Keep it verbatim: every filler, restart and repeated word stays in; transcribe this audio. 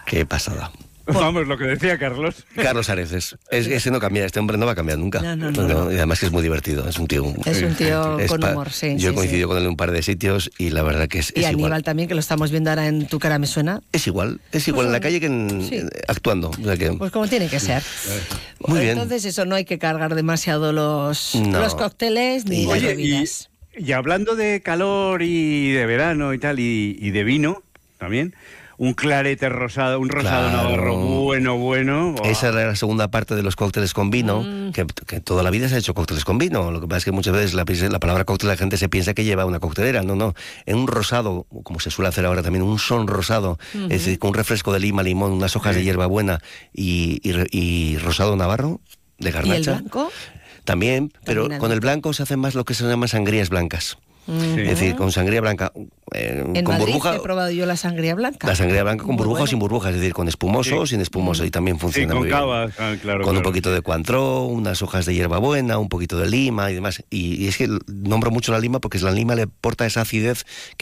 Qué pasada. Vamos, lo que decía Carlos. Carlos Areces. Es, ese no cambia, este hombre no va a cambiar nunca. No, no, no, no. Y además que es muy divertido, es un tío... Es un tío es con pa- humor, sí. Yo he sí, coincidido sí. con él en un par de sitios y la verdad que es, Y es Aníbal igual. también, que lo estamos viendo ahora en Tu cara me suena. Es igual, es igual Pues, en la calle que en, sí. eh, actuando. O sea que, Pues como tiene que ser. Muy bien. Entonces eso, no hay que cargar demasiado los, No. los cócteles ni Y- las Oye, y, bebidas. y hablando de calor y de verano y tal, y, y de vino también, un clarete rosado, un rosado Claro. navarro bueno, bueno. ¡Buah! Esa era la segunda parte de los cócteles con vino, Mm. que, que toda la vida se ha hecho cócteles con vino. Lo que pasa es que muchas veces la, la palabra cóctel la gente se piensa que lleva una coctelera. No, no. En un rosado, como se suele hacer ahora también, un son rosado, es decir, con un refresco de lima, limón, unas hojas Sí. de hierbabuena y, y, re- y rosado navarro de ¿Y el garnacha. blanco? También, pero También con el adentro. blanco se hacen más lo que se llaman sangrías blancas. Mm. Es decir, con sangría blanca, eh, En con Madrid burbuja. he probado yo la sangría blanca. La sangría blanca con Muy burbuja o bueno. sin burbuja, es decir, con espumoso o Sí. sin espumoso, y también Sí, funciona con muy bien. cava, ah, claro. Con un claro. poquito de cuantró, unas hojas de hierbabuena, un poquito de lima y demás. Y, y es que nombro mucho la lima porque la lima le aporta esa acidez